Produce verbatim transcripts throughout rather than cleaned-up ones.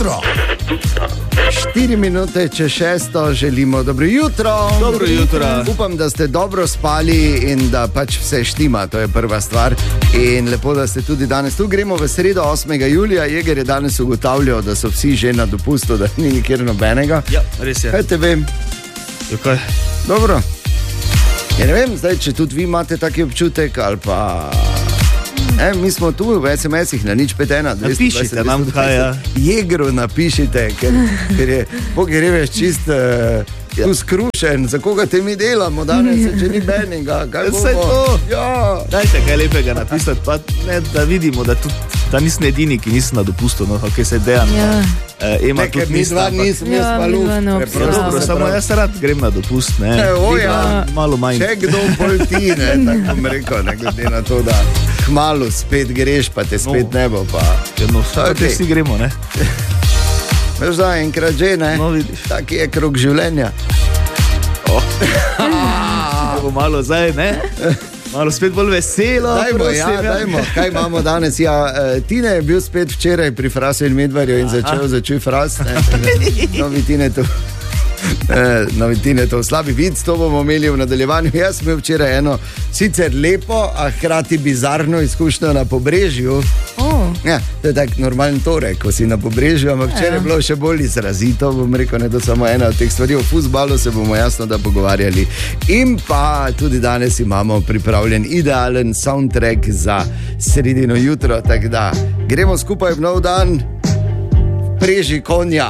jutro. Štiri minute čez šesto želimo dobro jutro. Dobro jutro. Upam, da ste dobro spali in da pač vse štima, to je prva stvar. In lepo, da ste tudi danes tu. Gremo v sredo osmega julija. Jeger je danes ugotavljal, da so vsi že na dopustu, da ni nikjer nobenega. Ja, res je. Kaj te vem? Okay. Dobro. Ja, ne vem, zdaj, če tudi vi imate taki občutek ali pa... E, mi smo tu v es em esih na nič pet ena. Napišite nam kaj, ja. Jegru napišite, ker, ker je Bogi reveš čist uh, ja. tu skrušen. Za koga te mi delamo danes, če ni benega? Kaj Vse to. Ja. Dajte kaj lepega napisati, pa ne, da vidimo, da, tudi, da nisem edini, ki nisem na dopustu, no, kaj se deja. Ja. Uh, Ema ne, ker mi dva nisem, jaz ja, pa luft. Ja, dobro, samo jaz rad grem na dopust, ne. E, o, ja. Malo manj. Če kdo bolj ti, ne, tako bom rekel, ne glede na to, da kmalu spet greš, pa te spet no. ne bo, pa... Ja, no, okay. Vsi gremo, ne. Veš da, enkrat že, ne. No, vidiš. Tak je krog življenja. Oh. Bo malo zdaj, ne. Malo spet bolj veselo. Dajmo, prosim, ja, ja, dajmo. Kaj imamo danes? Ja, Tine je bil spet včeraj pri Frasu in Medvarju in začel začuj Fras. Novi Tine to... Novi Tine to v slabi vid, to bomo imeli v nadaljevanju. Jaz sem imel včeraj eno sicer lepo, a hkrati bizarno izkušnjo na Pobrežju. Oh. Ja, to je tak normalen torek, ko si na Pobrežju, ampak včeraj je bilo še bolj izrazito, bom rekel, ne, to samo ena od teh stvari. O fuzbalu se bomo jasno da pogovarjali. In pa tudi danes imamo pripravljen idealen soundtrack za sredino jutro, tako da gremo skupaj v nov dan, preži konja.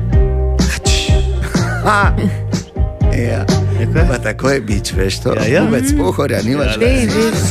Ha. Ja, pa tako je bič, veš to. Ja, ja. Uvec pohorja, nimaš. Ja,